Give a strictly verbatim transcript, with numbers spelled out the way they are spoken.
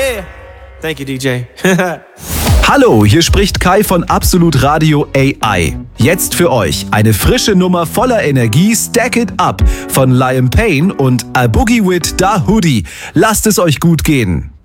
Yeah. Thank you, D J. Hallo, hier spricht Kai von Absolut Radio A I. Jetzt für euch eine frische Nummer voller Energie, Stack It Up von Liam Payne und A Boogie with Da Hoodie. Lasst es euch gut gehen.